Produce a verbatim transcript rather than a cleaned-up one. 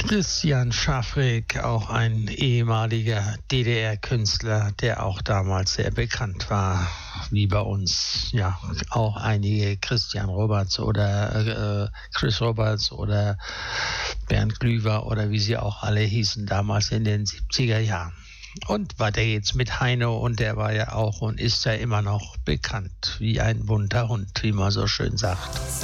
Christian Schafrik, auch ein ehemaliger D D R-Künstler, der auch damals sehr bekannt war, wie bei uns ja auch einige Christian Roberts oder äh, Chris Roberts oder Bernd Glüwer oder wie sie auch alle hießen damals in den siebziger Jahren. Und weiter geht's mit Heino, und der war ja auch und ist ja immer noch bekannt wie ein bunter Hund, wie man so schön sagt.